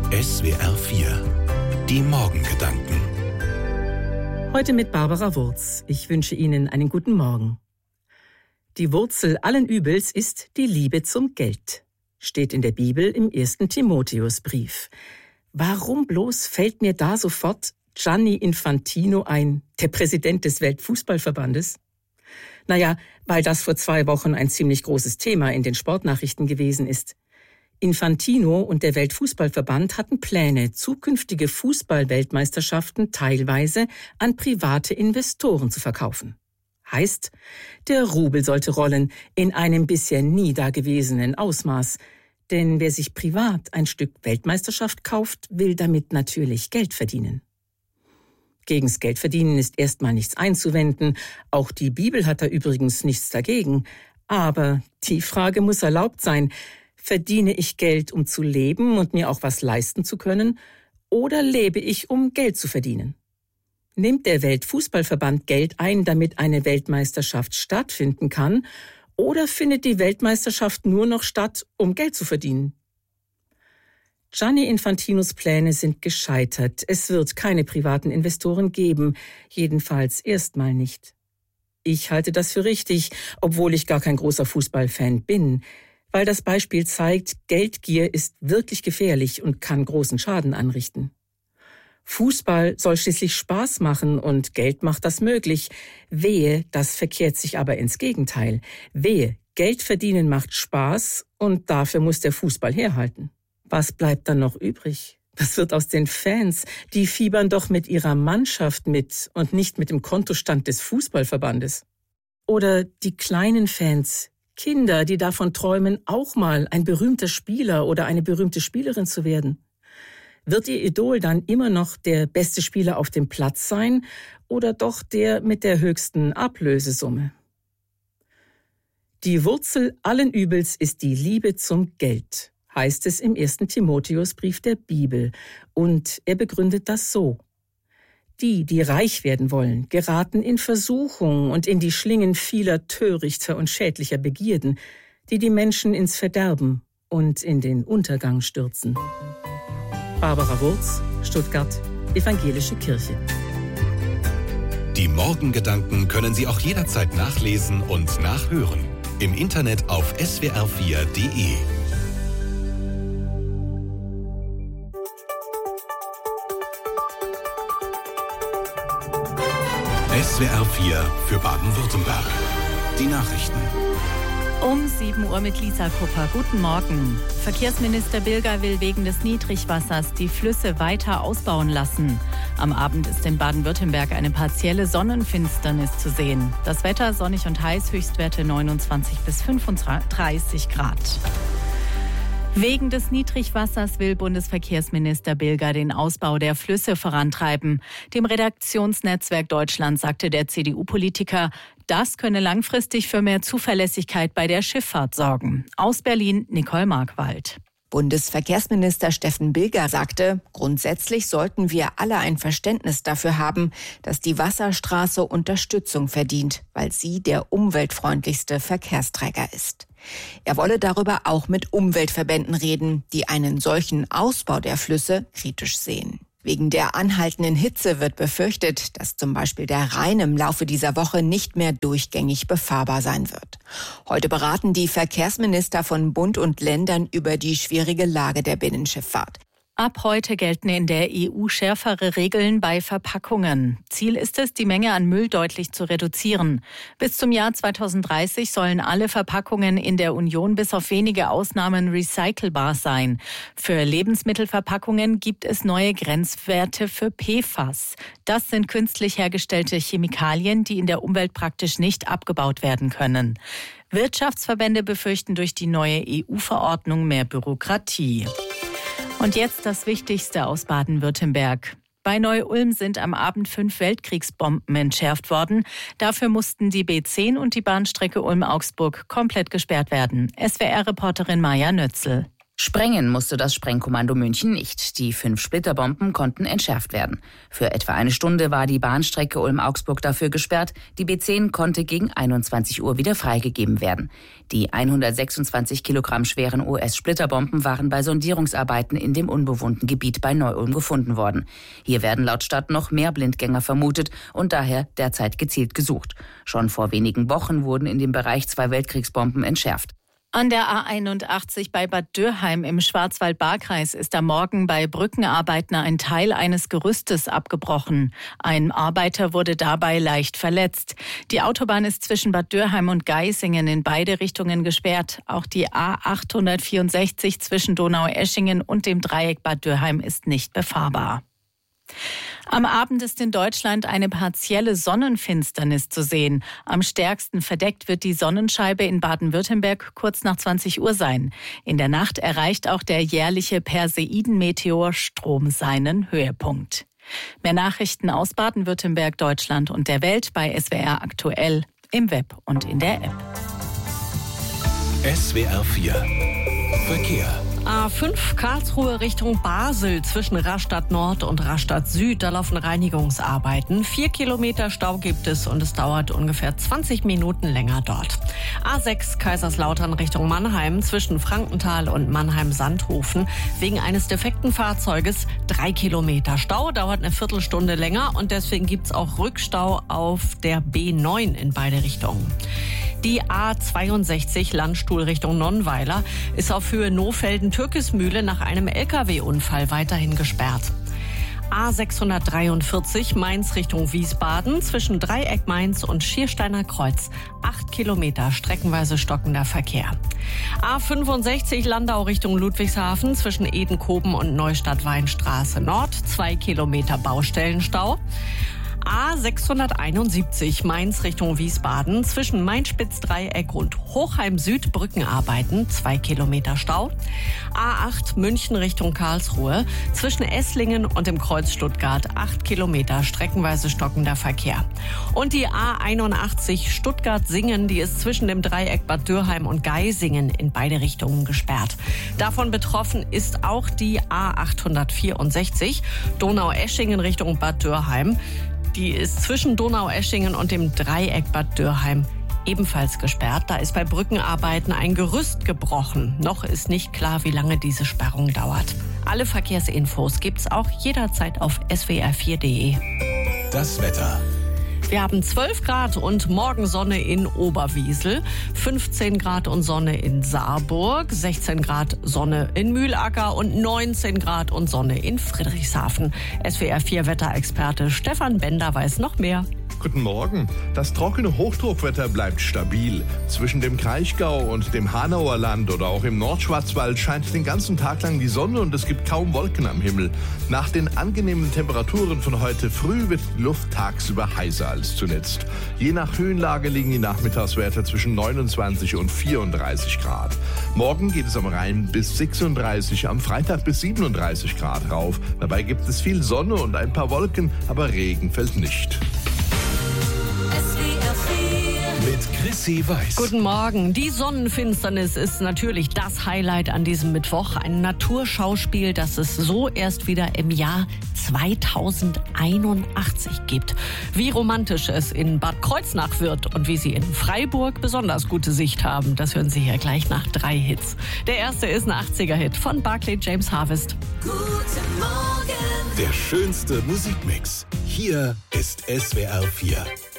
SWR 4, die Morgengedanken. Heute mit Barbara Wurz. Ich wünsche Ihnen einen guten Morgen. Die Wurzel allen Übels ist die Liebe zum Geld. Steht in der Bibel im 1. Timotheusbrief. Warum bloß fällt mir da sofort Gianni Infantino ein, der Präsident des Weltfußballverbandes? Naja, weil das vor 2 Wochen ein ziemlich großes Thema in den Sportnachrichten gewesen ist. Infantino und der Weltfußballverband hatten Pläne, zukünftige Fußball-Weltmeisterschaften teilweise an private Investoren zu verkaufen. Heißt, der Rubel sollte rollen in einem bisher nie dagewesenen Ausmaß. Denn wer sich privat ein Stück Weltmeisterschaft kauft, will damit natürlich Geld verdienen. Gegens Geldverdienen ist erstmal nichts einzuwenden. Auch die Bibel hat da übrigens nichts dagegen. Aber die Frage muss erlaubt sein: Verdiene ich Geld, um zu leben und mir auch was leisten zu können? Oder lebe ich, um Geld zu verdienen? Nimmt der Weltfußballverband Geld ein, damit eine Weltmeisterschaft stattfinden kann? Oder findet die Weltmeisterschaft nur noch statt, um Geld zu verdienen? Gianni Infantinos Pläne sind gescheitert. Es wird keine privaten Investoren geben, jedenfalls erstmal nicht. Ich halte das für richtig, obwohl ich gar kein großer Fußballfan bin, weil das Beispiel zeigt, Geldgier ist wirklich gefährlich und kann großen Schaden anrichten. Fußball soll schließlich Spaß machen und Geld macht das möglich. Wehe, das verkehrt sich aber ins Gegenteil. Wehe, Geld verdienen macht Spaß und dafür muss der Fußball herhalten. Was bleibt dann noch übrig? Was wird aus den Fans? Die fiebern doch mit ihrer Mannschaft mit und nicht mit dem Kontostand des Fußballverbandes. Oder die kleinen Fans, Kinder, die davon träumen, auch mal ein berühmter Spieler oder eine berühmte Spielerin zu werden. Wird ihr Idol dann immer noch der beste Spieler auf dem Platz sein oder doch der mit der höchsten Ablösesumme? Die Wurzel allen Übels ist die Liebe zum Geld, heißt es im 1. Timotheusbrief der Bibel. Und er begründet das so: Die reich werden wollen, geraten in Versuchung und in die Schlingen vieler törichter und schädlicher Begierden, die die Menschen ins Verderben und in den Untergang stürzen. Barbara Wurz, Stuttgart, Evangelische Kirche. Die Morgengedanken können Sie auch jederzeit nachlesen und nachhören. Im Internet auf swr4.de. SWR 4 für Baden-Württemberg. Die Nachrichten. Um 7 Uhr mit Lisa Kupper. Guten Morgen. Verkehrsminister Bilger will wegen des Niedrigwassers die Flüsse weiter ausbauen lassen. Am Abend ist in Baden-Württemberg eine partielle Sonnenfinsternis zu sehen. Das Wetter sonnig und heiß, Höchstwerte 29 bis 35 Grad. Wegen des Niedrigwassers will Bundesverkehrsminister Bilger den Ausbau der Flüsse vorantreiben. Dem Redaktionsnetzwerk Deutschland sagte der CDU-Politiker, das könne langfristig für mehr Zuverlässigkeit bei der Schifffahrt sorgen. Aus Berlin Nicole Markwald. Bundesverkehrsminister Steffen Bilger sagte, grundsätzlich sollten wir alle ein Verständnis dafür haben, dass die Wasserstraße Unterstützung verdient, weil sie der umweltfreundlichste Verkehrsträger ist. Er wolle darüber auch mit Umweltverbänden reden, die einen solchen Ausbau der Flüsse kritisch sehen. Wegen der anhaltenden Hitze wird befürchtet, dass zum Beispiel der Rhein im Laufe dieser Woche nicht mehr durchgängig befahrbar sein wird. Heute beraten die Verkehrsminister von Bund und Ländern über die schwierige Lage der Binnenschifffahrt. Ab heute gelten in der EU schärfere Regeln bei Verpackungen. Ziel ist es, die Menge an Müll deutlich zu reduzieren. Bis zum Jahr 2030 sollen alle Verpackungen in der Union bis auf wenige Ausnahmen recycelbar sein. Für Lebensmittelverpackungen gibt es neue Grenzwerte für PFAS. Das sind künstlich hergestellte Chemikalien, die in der Umwelt praktisch nicht abgebaut werden können. Wirtschaftsverbände befürchten durch die neue EU-Verordnung mehr Bürokratie. Und jetzt das Wichtigste aus Baden-Württemberg. Bei Neu-Ulm sind am Abend 5 Weltkriegsbomben entschärft worden. Dafür mussten die B10 und die Bahnstrecke Ulm-Augsburg komplett gesperrt werden. SWR-Reporterin Maja Nötzl. Sprengen musste das Sprengkommando München nicht. Die 5 Splitterbomben konnten entschärft werden. Für etwa eine Stunde war die Bahnstrecke Ulm-Augsburg dafür gesperrt. Die B10 konnte gegen 21 Uhr wieder freigegeben werden. Die 126 Kilogramm schweren US-Splitterbomben waren bei Sondierungsarbeiten in dem unbewohnten Gebiet bei Neu-Ulm gefunden worden. Hier werden laut Stadt noch mehr Blindgänger vermutet und daher derzeit gezielt gesucht. Schon vor wenigen Wochen wurden in dem Bereich 2 Weltkriegsbomben entschärft. An der A81 bei Bad Dürrheim im Schwarzwald-Baar-Kreis ist am Morgen bei Brückenarbeiten ein Teil eines Gerüstes abgebrochen. Ein Arbeiter wurde dabei leicht verletzt. Die Autobahn ist zwischen Bad Dürrheim und Geisingen in beide Richtungen gesperrt. Auch die A864 zwischen Donaueschingen und dem Dreieck Bad Dürrheim ist nicht befahrbar. Am Abend ist in Deutschland eine partielle Sonnenfinsternis zu sehen. Am stärksten verdeckt wird die Sonnenscheibe in Baden-Württemberg kurz nach 20 Uhr sein. In der Nacht erreicht auch der jährliche Perseiden-Meteor Strom seinen Höhepunkt. Mehr Nachrichten aus Baden-Württemberg, Deutschland und der Welt bei SWR aktuell im Web und in der App. SWR 4 Verkehr. A5 Karlsruhe Richtung Basel zwischen Rastatt Nord und Rastatt Süd. Da laufen Reinigungsarbeiten. 4 Kilometer Stau gibt es und es dauert ungefähr 20 Minuten länger dort. A6 Kaiserslautern Richtung Mannheim zwischen Frankenthal und Mannheim-Sandhofen. Wegen eines defekten Fahrzeuges 3 Kilometer Stau. Dauert eine Viertelstunde länger und deswegen gibt es auch Rückstau auf der B9 in beide Richtungen. Die A62 Landstuhl Richtung Nonnweiler ist auf Höhe Nohfelden-Türkismühle nach einem Lkw-Unfall weiterhin gesperrt. A643 Mainz Richtung Wiesbaden zwischen Dreieck Mainz und Schiersteiner Kreuz. 8 Kilometer streckenweise stockender Verkehr. A65 Landau Richtung Ludwigshafen zwischen Edenkoben und Neustadt-Weinstraße Nord. 2 Kilometer Baustellenstau. A671 Mainz Richtung Wiesbaden zwischen Main-Spitz-Dreieck und Hochheim-Süd Brückenarbeiten, 2 Kilometer Stau. A8 München Richtung Karlsruhe zwischen Esslingen und dem Kreuz Stuttgart, 8 Kilometer streckenweise stockender Verkehr. Und die A81 Stuttgart-Singen, die ist zwischen dem Dreieck Bad Dürrheim und Geisingen in beide Richtungen gesperrt. Davon betroffen ist auch die A864 Donaueschingen Richtung Bad Dürrheim. Die ist zwischen Donaueschingen und dem Dreieck Bad Dürrheim ebenfalls gesperrt. Da ist bei Brückenarbeiten ein Gerüst gebrochen. Noch ist nicht klar, wie lange diese Sperrung dauert. Alle Verkehrsinfos gibt's auch jederzeit auf swr4.de. Das Wetter. Wir haben 12 Grad und Morgensonne in Oberwiesel, 15 Grad und Sonne in Saarburg, 16 Grad Sonne in Mühlacker und 19 Grad und Sonne in Friedrichshafen. SWR4-Wetterexperte Stefan Bender weiß noch mehr. Guten Morgen. Das trockene Hochdruckwetter bleibt stabil. Zwischen dem Kraichgau und dem Hanauer Land oder auch im Nordschwarzwald scheint den ganzen Tag lang die Sonne und es gibt kaum Wolken am Himmel. Nach den angenehmen Temperaturen von heute früh wird die Luft tagsüber heißer als zuletzt. Je nach Höhenlage liegen die Nachmittagswerte zwischen 29 und 34 Grad. Morgen geht es am Rhein bis 36, am Freitag bis 37 Grad rauf. Dabei gibt es viel Sonne und ein paar Wolken, aber Regen fällt nicht. Mit Chrissy Weiß. Guten Morgen. Die Sonnenfinsternis ist natürlich das Highlight an diesem Mittwoch. Ein Naturschauspiel, das es so erst wieder im Jahr 2081 gibt. Wie romantisch es in Bad Kreuznach wird und wie Sie in Freiburg besonders gute Sicht haben, das hören Sie hier gleich nach 3 Hits. Der erste ist ein 80er-Hit von Barclay James Harvest. Guten Morgen. Der schönste Musikmix. Hier ist SWR 4.